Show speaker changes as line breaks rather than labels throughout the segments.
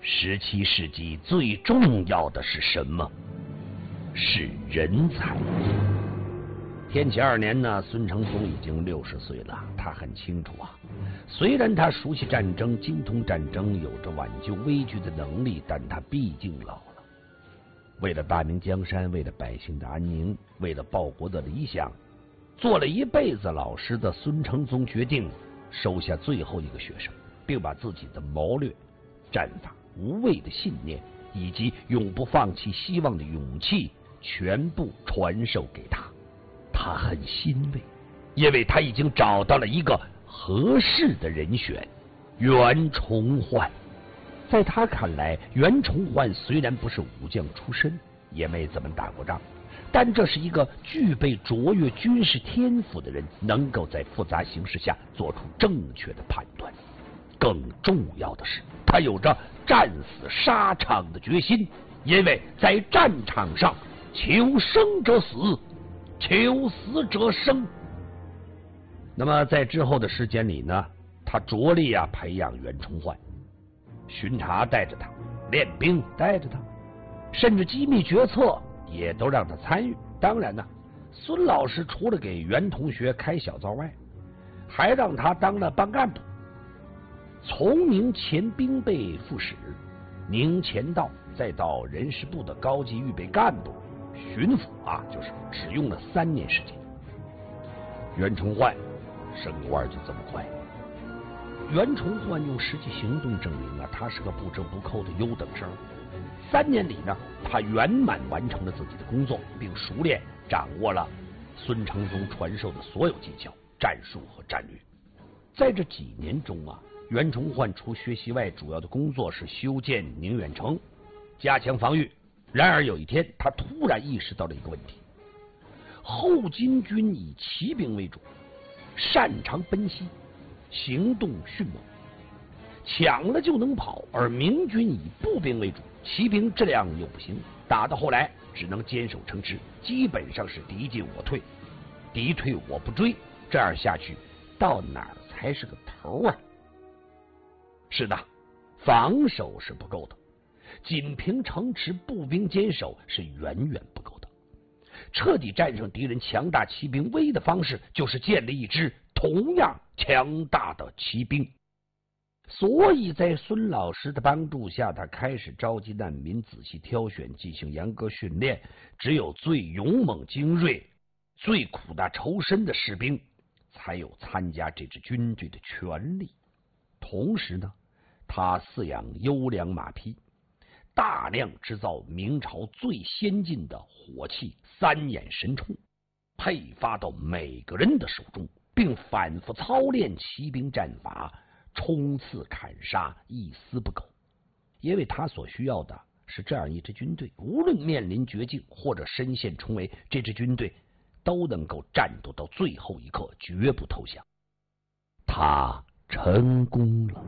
17世纪最重要的是什么？是人才。天启2年呢，孙承宗已经60岁了，他很清楚啊，虽然他熟悉战争，精通战争，有着挽救危局的能力，但他毕竟老了。为了大明江山，为了百姓的安宁，为了报国的理想，做了一辈子老师的孙承宗决定收下最后一个学生，并把自己的谋略、战法、无畏的信念以及永不放弃希望的勇气全部传授给他。他很欣慰，因为他已经找到了一个合适的人选——袁崇焕。在他看来，袁崇焕虽然不是武将出身，也没怎么打过仗，但这是一个具备卓越军事天赋的人，能够在复杂形势下做出正确的判断。更重要的是，他有着战死沙场的决心，因为在战场上，求生者死，求死者生。那么在之后的时间里呢，他着力培养袁崇焕，巡查带着他，练兵带着他，甚至机密决策也都让他参与。当然呢，孙老师除了给袁同学开小灶外，还让他当了班干部，从宁前兵备副使、宁前道，再到人事部的高级预备干部、巡抚就是只用了3年时间。袁崇焕升官就这么快。袁崇焕用实际行动证明他是个不折不扣的优等生。3年里呢，他圆满完成了自己的工作，并熟练掌握了孙承宗传授的所有技巧、战术和战略。在这几年中袁崇焕除学习外，主要的工作是修建宁远城，加强防御。然而有一天，他突然意识到了一个问题：后金军以骑兵为主，擅长奔袭，行动迅猛，抢了就能跑；而明军以步兵为主，骑兵质量又不行，打到后来只能坚守城池，基本上是敌进我退，敌退我不追，这样下去到哪儿才是个头啊？是的，防守是不够的，仅凭城池步兵坚守是远远不够的。彻底战胜敌人强大骑兵威的方式，就是建立一支同样强大的骑兵。所以在孙老师的帮助下，他开始召集难民，仔细挑选，进行严格训练。只有最勇猛精锐、最苦大仇深的士兵，才有参加这支军队的权利。同时呢，他饲养优良马匹，大量制造明朝最先进的火器3眼神冲，配发到每个人的手中，并反复操练骑兵战法，冲刺砍杀，一丝不苟。因为他所需要的是这样一支军队，无论面临绝境或者身陷重围，这支军队都能够战斗到最后一刻，绝不投降。他成功了。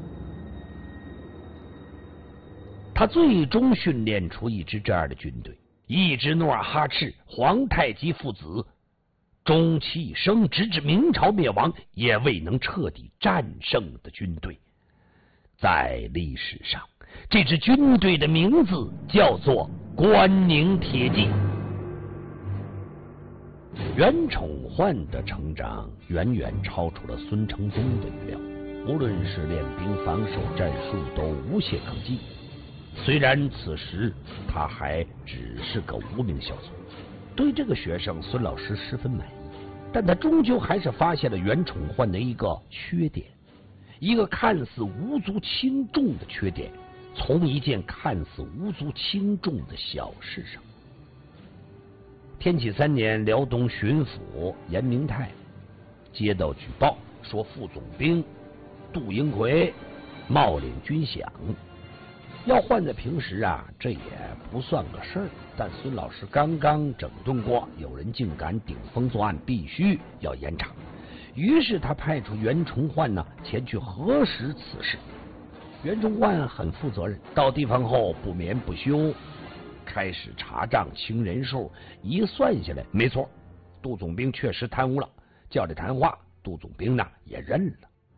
他最终训练出一支这样的军队，一支努尔哈赤、皇太极父子终其一生，直至明朝灭亡也未能彻底战胜的军队。在历史上，这支军队的名字叫做关宁铁骑。袁崇焕的成长远远超出了孙承宗的预料，无论是练兵、防守、战术都无懈可击。虽然此时他还只是个无名小卒，对这个学生孙老师十分满意，但他终究还是发现了袁崇焕的一个缺点，一个看似无足轻重的缺点，从一件看似无足轻重的小事上。天启3年，辽东巡抚严明泰接到举报，说副总兵杜英奎冒领军饷。要换在平时这也不算个事儿，但孙老师刚刚整顿过，有人竟敢顶风作案，必须要严查。于是他派出袁崇焕前去核实此事。袁崇焕很负责任，到地方后不眠不休，开始查账清人数。一算下来，没错，杜总兵确实贪污了。叫来谈话，杜总兵也认了。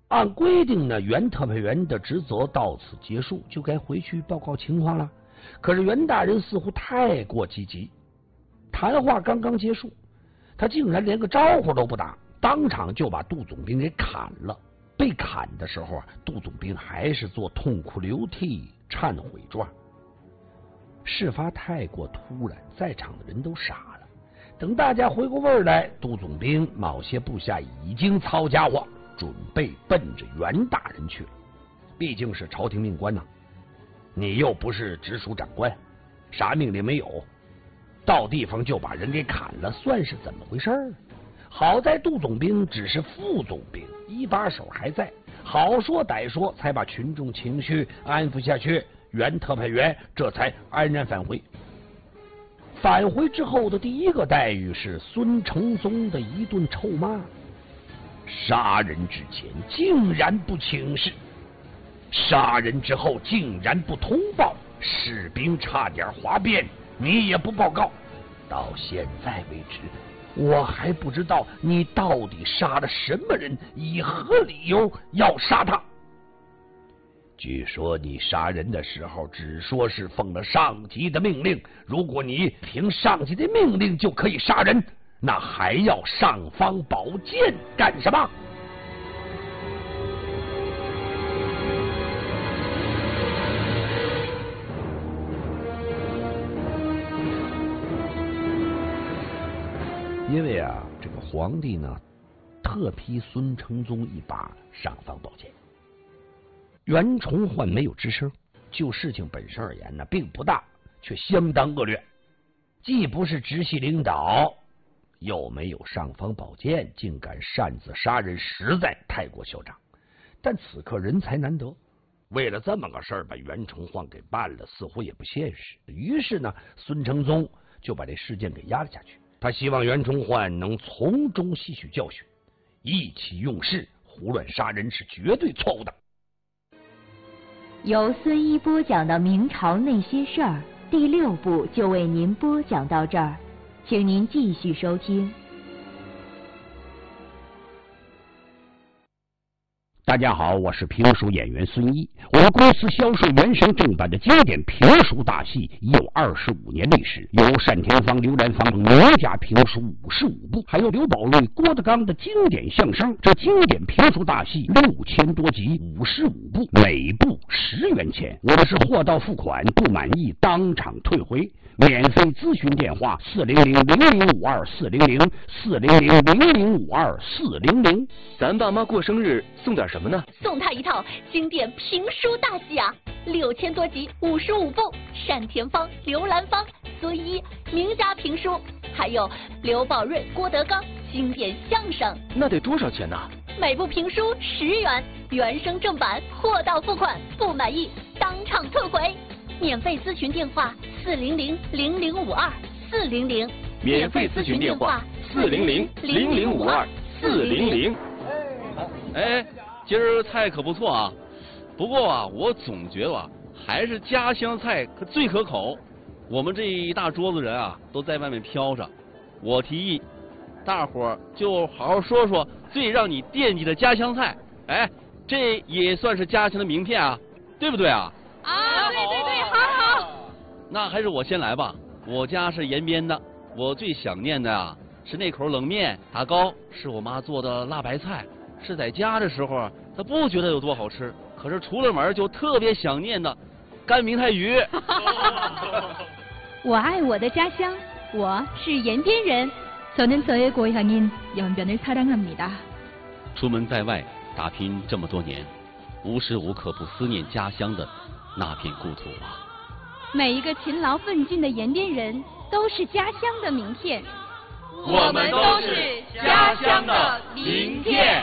按规定呢，袁特派员的职责到此结束，就该回去报告情况了。可是袁大人似乎太过积极，谈话刚刚结束，他竟然连个招呼都不打，当场就把杜总兵给砍了。被砍的时候，杜总兵还是做痛哭流涕、忏悔状。事发太过突然，在场的人都傻了。等大家回过味来，杜总兵某些部下已经操家伙，准备奔着袁大人去了。毕竟是朝廷命官呐，你又不是直属长官，啥命令没有，到地方就把人给砍了，算是怎么回事？好在杜总兵只是副总兵，一把手还在，好说歹说，才把群众情绪安抚下去。袁特派员这才安然返回。返回之后的第一个待遇是孙承宗的一顿臭骂，杀人之前竟然不请示，杀人之后竟然不通报，士兵差点哗变，你也不报告。到现在为止，我还不知道你到底杀了什么人，以何理由要杀他？据说你杀人的时候只说是奉了上级的命令，如果你凭上级的命令就可以杀人，那还要尚方宝剑干什么？因为啊，这个皇帝呢，特批孙承宗一把尚方宝剑。袁崇焕没有吱声，就事情本身而言呢，并不大，却相当恶劣。既不是直系领导，又没有尚方宝剑，竟敢擅自杀人，实在太过嚣张。但此刻人才难得，为了这么个事儿把袁崇焕给办了，似乎也不现实。于是呢，孙承宗就把这事件给压了下去。他希望袁崇焕能从中吸取教训，意气用事，胡乱杀人是绝对错误的。
由孙一播讲的明朝那些事儿第6部就为您播讲到这儿，请您继续收听。
大家好，我是评书演员孙一。我们公司销售原声正版的经典评书大戏已有25年历史，有单田芳、刘兰芳名家评书55部，还有刘宝瑞、郭德纲的经典相声。这经典评书大戏6000多集，55部，每部10元钱。我的是货到付款，不满意当场退回。免费咨询电话400-0052-400-400-0052-400。
咱爸妈过生日送点什么呢？
送他一套经典评书大戏啊，6000多集，55部，单田芳、刘兰芳、孙一名家评书，还有刘宝瑞、郭德纲经典相声。
那得多少钱呢？
每部评书10元，原声正版，货到付款，不满意当场退回。免费咨询电话400-0052-400。
免费咨询电话400-0052-400。
哎，今儿菜可不错啊，不过啊，我总觉得啊，还是家乡菜最可口。我们这一大桌子人啊，都在外面飘着。我提议，大伙儿就好好说说最让你惦记的家乡菜。哎，这也算是家乡的名片啊，对不对啊？
啊，对，好。
那还是我先来吧。我家是延边的，我最想念的啊是那口冷面，打糕是我妈做的辣白菜。是在家的时候，她不觉得有多好吃，可是出了门就特别想念的干明太鱼。
我爱我的家乡，我是延边人。저는 저의 고향인 연변을 사랑합니다。
出门在外打拼这么多年，无时无刻不思念家乡的那片故土啊。
每一个勤劳奋进的延边人都是家乡的名片。
我们都是家乡的名片。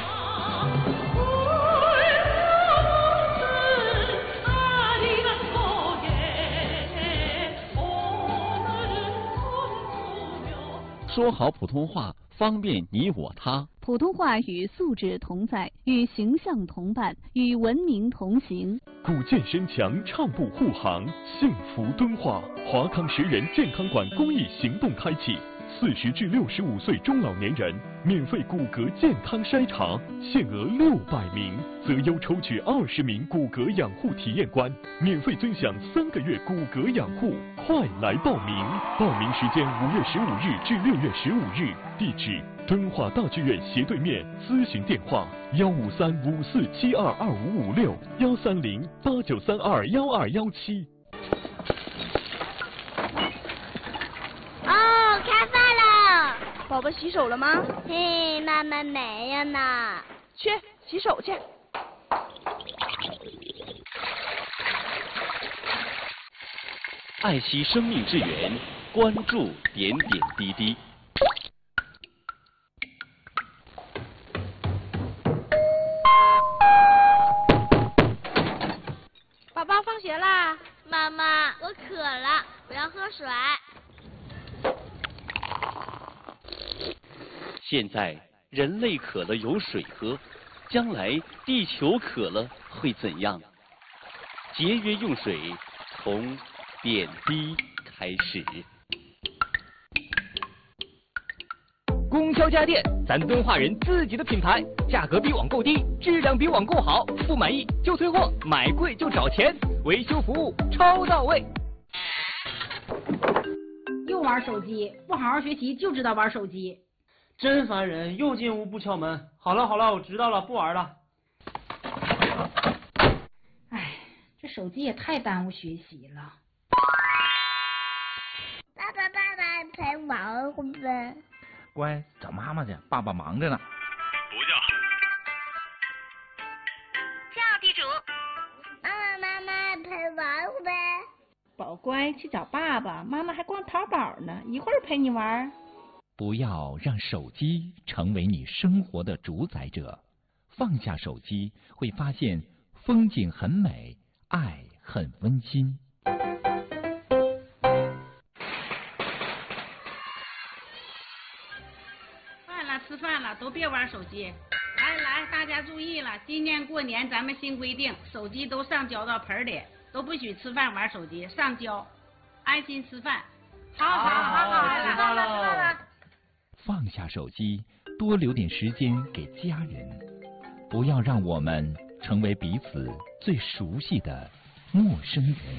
说好普通话，方便你我他。
普通话与素质同在，与形象同伴，与文明同行。
古建身强，畅步护航，幸福敦化。华康10人健康馆公益行动开启 40至65岁中老年人免费骨骼健康筛查，限额600名，择优抽取20名骨骼养护体验官，免费尊享3个月骨骼养护，快来报名！报名时间5月15日至6月15日，地址敦化大剧院斜对面，咨询电话15354722556，13089321217。
开饭了，
宝宝洗手了吗？
嘿，妈妈没有呢。
去洗手去。
爱惜生命之源，关注点点滴滴。
宝宝放学啦。
妈妈，我渴了，我要喝水。
现在人类渴了有水喝，将来地球渴了会怎样？节约用水，从点滴开始。
供销家电，咱敦化人自己的品牌，价格比网购低，质量比网购好，不满意就退货，买贵就找钱，维修服务超到位。
又玩手机，不好好学习就知道玩手机。
真烦人，又进屋不敲门。好了好了，我知道了，不玩了。
哎，这手机也太耽误学习了。
爸爸陪玩会不会？
乖，找妈妈去，爸爸忙着呢。
不叫。
叫地主。妈妈陪玩会不会？
宝乖，去找爸爸，妈妈还逛淘宝呢，一会儿陪你玩。
不要让手机成为你生活的主宰者，放下手机，会发现风景很美，爱很温馨。
吃饭了，都别玩手机。来，大家注意了，今年过年咱们新规定，手机都上交到盆里，都不许吃饭玩手机，上交，安心吃饭。好，
吃饭了。
放下手机，多留点时间给家人，不要让我们成为彼此最熟悉的陌生人。